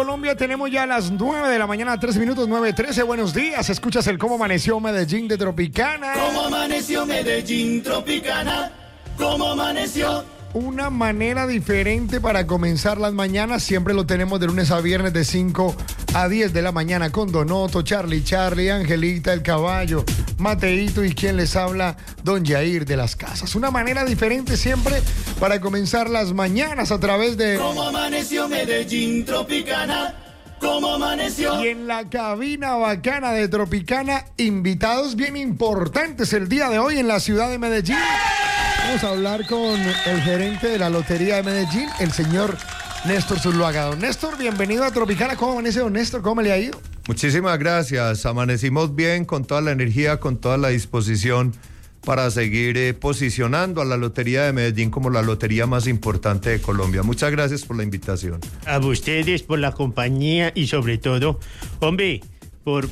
Colombia, tenemos ya las 9 de la mañana, 13 minutos, 9:13. Buenos días, escuchas el Cómo Amaneció Medellín de Tropicana. ¿Cómo amaneció Medellín, Tropicana? ¿Cómo amaneció? Una manera diferente para comenzar las mañanas. Siempre lo tenemos de lunes a viernes de 5 a 10 de la mañana con Donoto, Charlie, Angelita, el caballo, Mateito y quien les habla, Don Yair de las Casas. Una manera diferente siempre para comenzar las mañanas a través de... ¿Cómo amaneció Medellín, Tropicana? ¿Cómo amaneció? Y en la cabina bacana de Tropicana, invitados bien importantes el día de hoy en la ciudad de Medellín. Vamos a hablar con el gerente de la Lotería de Medellín, el señor Néstor Zuluaga. Don Néstor, bienvenido a Tropicana. ¿Cómo amanece, don Néstor? ¿Cómo le ha ido? Muchísimas gracias. Amanecimos bien, con toda la energía, con toda la disposición para seguir posicionando a la Lotería de Medellín como la lotería más importante de Colombia. Muchas gracias por la invitación. A ustedes por la compañía y sobre todo, hombre, por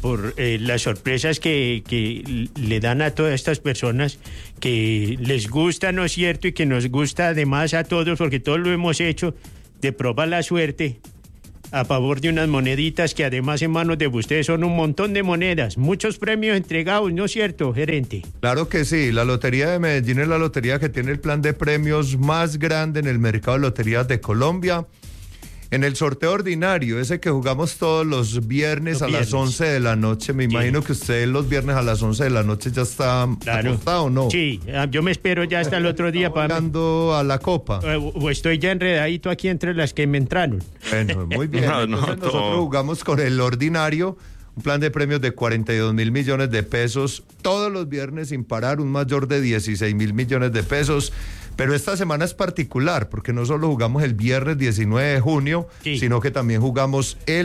las sorpresas que le dan a todas estas personas que les gusta, ¿no es cierto? Y que nos gusta además a todos, porque todos lo hemos hecho, de probar la suerte a favor de unas moneditas que además en manos de ustedes son un montón de monedas, muchos premios entregados, ¿no es cierto, gerente? Claro que sí, la Lotería de Medellín es la lotería que tiene el plan de premios más grande en el mercado de loterías de Colombia. En el sorteo ordinario, ese que jugamos todos los viernes las 11 de la noche, me imagino que usted los viernes a las 11 de la noche ya está acostado, ¿no? Sí, yo me espero ya hasta el otro día para... jugando a la copa. O estoy ya enredadito aquí entre las que me entraron. Bueno, muy bien. Entonces nosotros jugamos con el ordinario, un plan de premios de 42.000 millones de pesos, todos los viernes sin parar, un mayor de 16.000 millones de pesos. Pero esta semana es particular porque no solo jugamos el viernes 19 de junio, sino que también jugamos el